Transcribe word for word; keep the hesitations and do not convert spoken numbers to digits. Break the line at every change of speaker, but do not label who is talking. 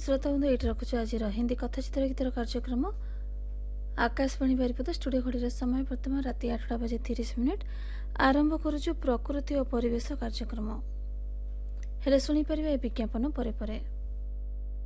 श्रोता बंधु ये रखुଛୁ आज हिंदी कथाचित्र गीतर कार्यक्रम आकाशवाणी बारिपदा स्टूडियो घड़ी समय बर्तमान राति आठटा बजे तीस मिनिट आरंभ करुछु प्रकृति और परिवेश कार्यक्रम हेले सुनी परिबे विज्ञापन परे परे।